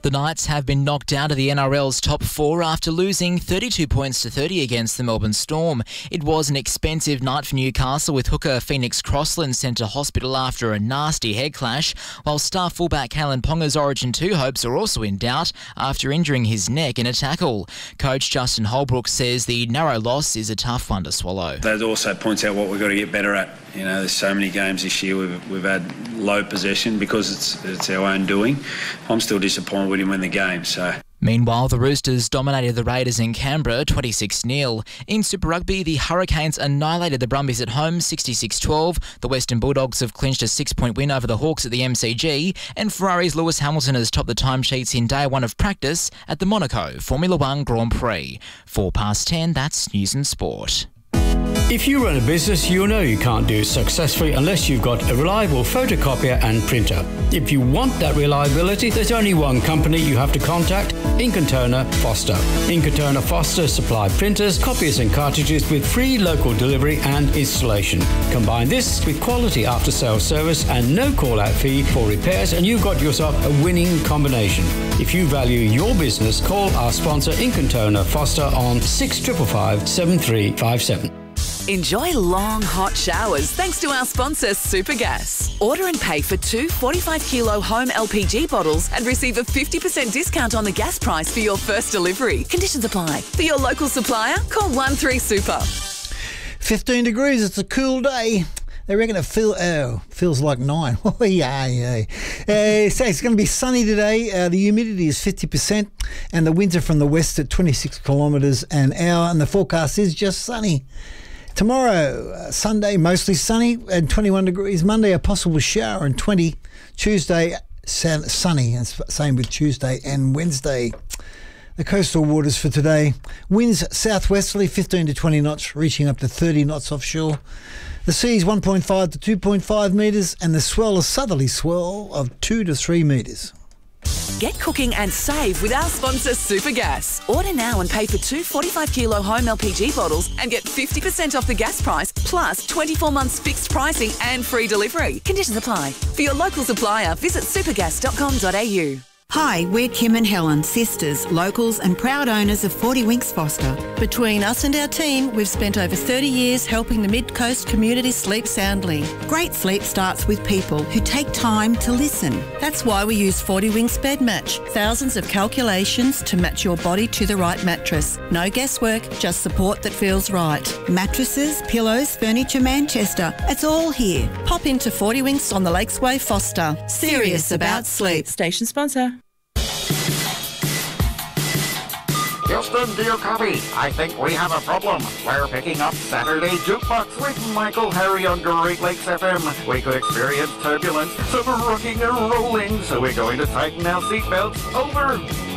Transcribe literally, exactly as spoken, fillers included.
The Knights have been knocked out of the N R L's top four after losing thirty-two points to thirty against the Melbourne Storm. It was an expensive night for Newcastle, with hooker Phoenix Crossland sent to hospital after a nasty head clash, while star fullback Kalen Ponga's Origin two hopes are also in doubt after injuring his neck in a tackle. Coach Justin Holbrook says the narrow loss is a tough one to swallow. That also points out what we've got to get better at. You know, there's so many games this year we've, we've had low possession because it's it's our own doing. I'm still disappointed we didn't win the game, so... Meanwhile, the Roosters dominated the Raiders in Canberra twenty-six nil. In Super Rugby, the Hurricanes annihilated the Brumbies at home sixty-six twelve. The Western Bulldogs have clinched a six-point win over the Hawks at the M C G, and Ferrari's Lewis Hamilton has topped the timesheets in day one of practice at the Monaco Formula One Grand Prix. Four past ten, that's News and Sport. If you run a business, you know you can't do it successfully unless you've got a reliable photocopier and printer. If you want that reliability, there's only one company you have to contact, Inkatona Foster. Inkatona Foster supply printers, copiers and cartridges with free local delivery and installation. Combine this with quality after-sales service and no call-out fee for repairs, and you've got yourself a winning combination. If you value your business, call our sponsor Inkatona Foster on six five five, seven three five seven. Enjoy long, hot showers thanks to our sponsor, Supergas. Order and pay for two forty-five kilo home L P G bottles and receive a fifty percent discount on the gas price for your first delivery. Conditions apply. For your local supplier, call one three super. fifteen degrees, it's a cool day. They reckon it feel, oh, feels like nine. Oh, yeah, yeah. Uh, so it's going to be sunny today. Uh, the humidity is fifty percent and the winds are from the west at twenty-six kilometres an hour, and the forecast is just sunny. Tomorrow, uh, Sunday, mostly sunny and twenty-one degrees. Monday, a possible shower and twenty. Tuesday, sun- sunny. And same with Tuesday and Wednesday. The coastal waters for today. Winds southwesterly fifteen to twenty knots, reaching up to thirty knots offshore. The sea's one point five to two point five metres, and the swell, a southerly swell of two to three metres. Get cooking and save with our sponsor, Supergas. Order now and pay for two forty-five kilo home L P G bottles and get fifty percent off the gas price, plus twenty-four months fixed pricing and free delivery. Conditions apply. For your local supplier, visit supergas dot com dot a u. Hi, we're Kim and Helen, sisters, locals and proud owners of forty Winks Foster. Between us and our team, we've spent over thirty years helping the Mid-Coast community sleep soundly. Great sleep starts with people who take time to listen. That's why we use forty Winks Bed Match. Thousands of calculations to match your body to the right mattress. No guesswork, just support that feels right. Mattresses, pillows, furniture, Manchester. It's all here. Pop into forty Winks on the Lakesway, Foster. Serious about sleep. Station sponsor. Houston, do you copy? I think we have a problem. We're picking up Saturday Jukebox with Michael Harry on Great Lakes F M. We could experience turbulence, some rocking and rolling, so we're going to tighten our seatbelts. Over.